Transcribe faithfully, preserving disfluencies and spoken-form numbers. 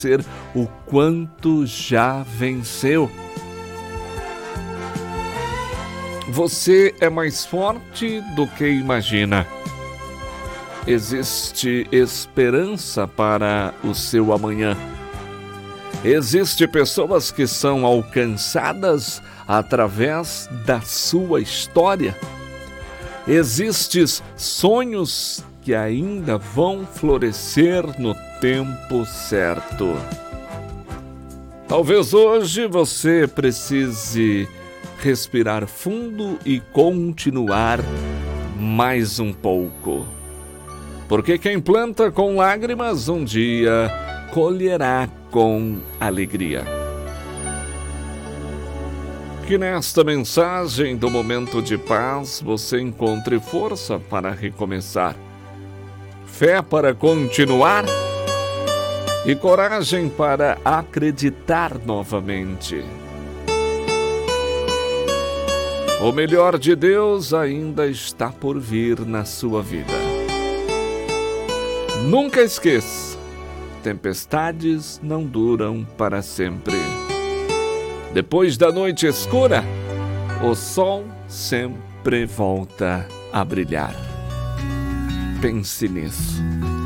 ser o quanto já venceu. Você é mais forte do que imagina. Existe esperança para o seu amanhã. Existem pessoas que são alcançadas através da sua história. Existem sonhos que ainda vão florescer no tempo certo. Talvez hoje você precise respirar fundo e continuar mais um pouco. Porque quem planta com lágrimas um dia colherá com alegria. Que nesta mensagem do momento de paz você encontre força para recomeçar, fé para continuar e coragem para acreditar novamente. O melhor de Deus ainda está por vir na sua vida. Nunca esqueça, tempestades não duram para sempre. Depois da noite escura, o sol sempre volta a brilhar. Pense nisso.